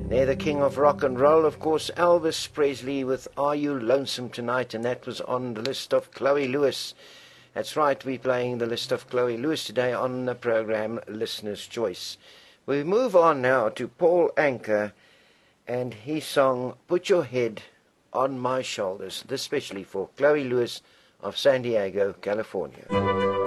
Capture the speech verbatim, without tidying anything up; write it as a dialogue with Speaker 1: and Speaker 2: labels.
Speaker 1: They're the king of rock and roll, of course, Elvis Presley with Are You Lonesome Tonight, and that was on the list of Chloe Lewis. That's right, we're playing the list of Chloe Lewis today on the program Listener's Choice. We move on now to Paul Anka and his song Put Your Head on My Shoulders, this especially for Chloe Lewis of San Diego, California.